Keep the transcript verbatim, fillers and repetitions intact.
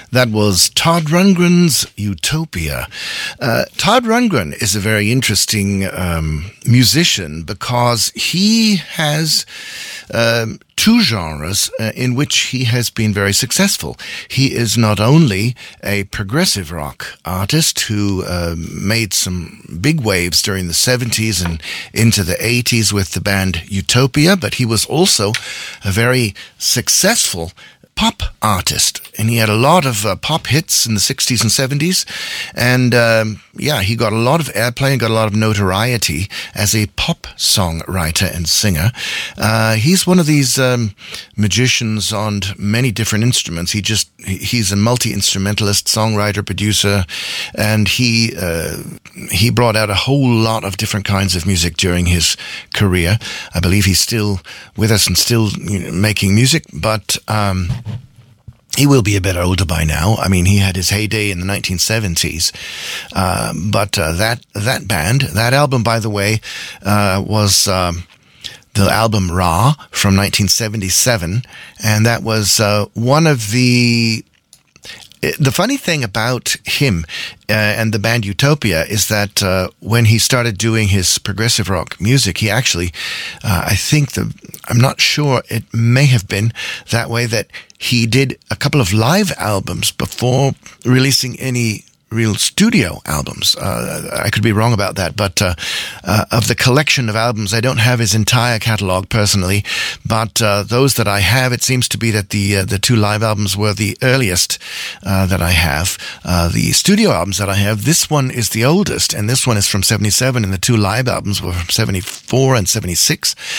That was Todd Rundgren's Utopia. Uh, Todd Rundgren is a very interesting um, musician because he has um, two genres uh, in which he has been very successful. He is not only a progressive rock artist who uh, made some big waves during the seventies and into the eighties with the band Utopia, but he was also a very successful pop artist, and he had a lot of uh, pop hits in the sixties and seventies, and um, yeah, he got a lot of airplay and got a lot of notoriety as a pop songwriter and singer. Uh, he's one of these um, magicians on many different instruments. He just he's a multi-instrumentalist, songwriter, producer, and he uh, he brought out a whole lot of different kinds of music during his career. I believe he's still with us and still, you know, making music, but um, he will be a bit older by now. I mean, he had his heyday in the nineteen seventies. Uh, but uh, that that band, that album, by the way, uh, was um, the album Ra from nineteen seventy-seven. And that was uh, one of the... The funny thing about him uh, and the band Utopia is that uh, when he started doing his progressive rock music, he actually, uh, I think the, I'm not sure, it may have been that way, that he did a couple of live albums before releasing any real studio albums. Uh, I could be wrong about that, but uh, uh, of the collection of albums, I don't have his entire catalog personally, but uh, those that I have, it seems to be that the uh, the two live albums were the earliest uh, that I have. Uh, the studio albums that I have, this one is the oldest, and this one is from seventy-seven, and the two live albums were from seventy-four and seventy-six.